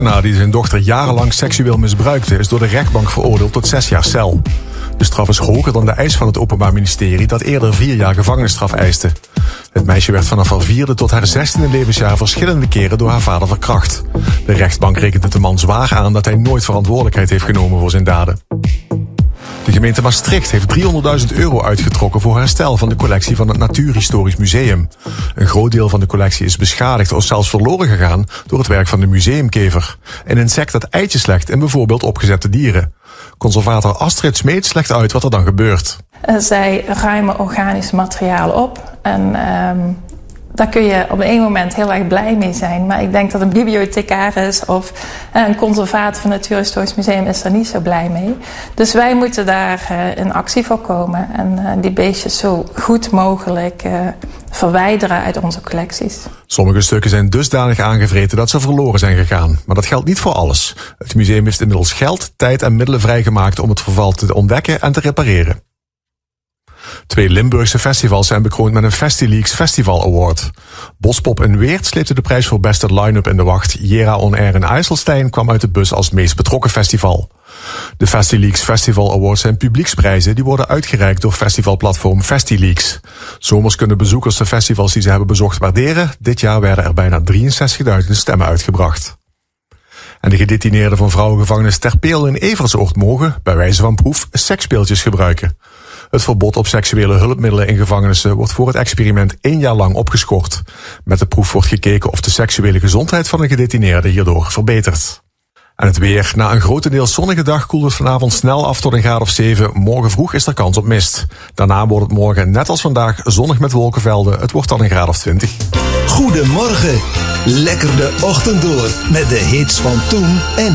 Die zijn dochter jarenlang seksueel misbruikte, is door de rechtbank veroordeeld tot 6 jaar cel. De straf is hoger dan de eis van het Openbaar Ministerie dat eerder 4 jaar gevangenisstraf eiste. Het meisje werd vanaf haar 4e tot haar 16e levensjaar verschillende keren door haar vader verkracht. De rechtbank rekent het de man zwaar aan dat hij nooit verantwoordelijkheid heeft genomen voor zijn daden. De gemeente Maastricht heeft €300.000 uitgetrokken voor herstel van de collectie van het Natuurhistorisch Museum. Een groot deel van de collectie is beschadigd of zelfs verloren gegaan door het werk van de museumkever. Een insect dat eitjes legt in bijvoorbeeld opgezette dieren. Conservator Astrid Smeets legt uit wat er dan gebeurt. Zij ruimen organisch materiaal op en daar kun je op een moment heel erg blij mee zijn. Maar ik denk dat een bibliothecaris of een conservator van het Natuurhistorisch Museum is daar niet zo blij mee. Dus wij moeten daar in actie voor komen en die beestjes zo goed mogelijk verwijderen uit onze collecties. Sommige stukken zijn dusdanig aangevreten dat ze verloren zijn gegaan. Maar dat geldt niet voor alles. Het museum heeft inmiddels geld, tijd en middelen vrijgemaakt om het verval te ontdekken en te repareren. 2 Limburgse festivals zijn bekroond met een FestiLeaks Festival Award. Bospop in Weert sleepte de prijs voor beste line-up in de wacht. Jera On Air in IJsselstein kwam uit de bus als meest betrokken festival. De FestiLeaks Festival Awards zijn publieksprijzen die worden uitgereikt door festivalplatform FestiLeaks. Zomers kunnen bezoekers de festivals die ze hebben bezocht waarderen. Dit jaar werden er bijna 63.000 stemmen uitgebracht. En de gedetineerden van vrouwengevangenis Ter Peel in Evertsoord mogen, bij wijze van proef, seksspeeltjes gebruiken. Het verbod op seksuele hulpmiddelen in gevangenissen wordt voor het experiment 1 jaar lang opgeschort. Met de proef wordt gekeken of de seksuele gezondheid van de gedetineerde hierdoor verbetert. En het weer. Na een grotendeels zonnige dag koelt het vanavond snel af tot een graad of 7. Morgen vroeg is er kans op mist. Daarna wordt het morgen, net als vandaag, zonnig met wolkenvelden. Het wordt dan een graad of 20. Goedemorgen. Lekker de ochtend door met de hits van toen en